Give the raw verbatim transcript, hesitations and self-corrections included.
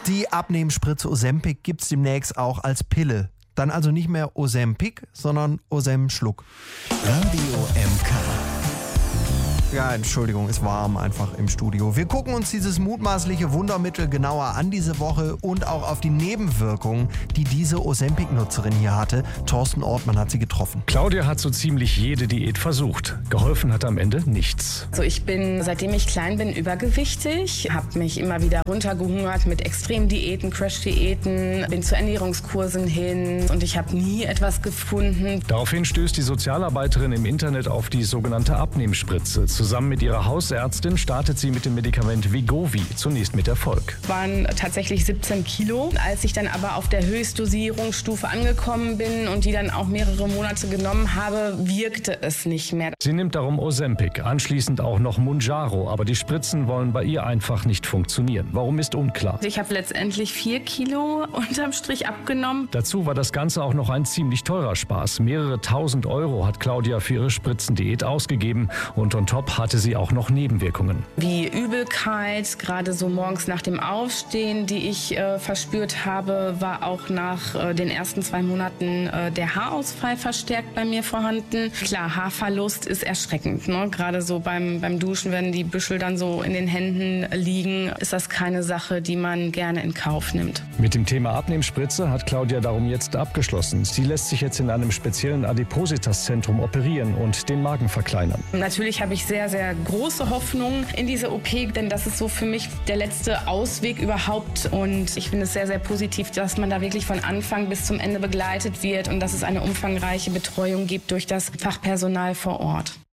Die Abnehmspritze Ozempic gibt's demnächst auch als Pille. Dann also nicht mehr Ozempic, sondern Ozem-Schluck. Radio M K. Ja, Entschuldigung, ist warm einfach im Studio. Wir gucken uns dieses mutmaßliche Wundermittel genauer an diese Woche und auch auf die Nebenwirkungen, die diese Ozempic-Nutzerin hier hatte. Thorsten Ortmann hat sie getroffen. Claudia hat so ziemlich jede Diät versucht. Geholfen hat am Ende nichts. Also ich bin, seitdem ich klein bin, übergewichtig, habe mich immer wieder runtergehungert mit Extremdiäten, Crash-Diäten, bin zu Ernährungskursen hin und ich habe nie etwas gefunden. Daraufhin stößt die Sozialarbeiterin im Internet auf die sogenannte Abnehmspritze. Zusammen mit ihrer Hausärztin startet sie mit dem Medikament Wegovy, zunächst mit Erfolg. Es waren tatsächlich siebzehn Kilo. Als ich dann aber auf der Höchstdosierungsstufe angekommen bin und die dann auch mehrere Monate genommen habe, wirkte es nicht mehr. Sie nimmt darum Ozempic, anschließend auch noch Mounjaro, aber die Spritzen wollen bei ihr einfach nicht funktionieren. Warum ist unklar. Ich habe letztendlich vier Kilo unterm Strich abgenommen. Dazu war das Ganze auch noch ein ziemlich teurer Spaß. Mehrere tausend Euro hat Claudia für ihre Spritzendiät ausgegeben und on top hatte sie auch noch Nebenwirkungen. Wie Übelkeit, gerade so morgens nach dem Aufstehen, die ich äh, verspürt habe, war auch nach äh, den ersten zwei Monaten äh, der Haarausfall verstärkt bei mir vorhanden. Klar, Haarverlust ist erschreckend, ne? Gerade so beim, beim Duschen, wenn die Büschel dann so in den Händen liegen, ist das keine Sache, die man gerne in Kauf nimmt. Mit dem Thema Abnehmspritze hat Claudia darum jetzt abgeschlossen. Sie lässt sich jetzt in einem speziellen Adipositas-Zentrum operieren und den Magen verkleinern. Natürlich habe ich sehr, sehr große Hoffnung in diese O P, denn das ist so für mich der letzte Ausweg überhaupt. Und ich finde es sehr, sehr positiv, dass man da wirklich von Anfang bis zum Ende begleitet wird und dass es eine umfangreiche Betreuung gibt durch das Fachpersonal vor Ort.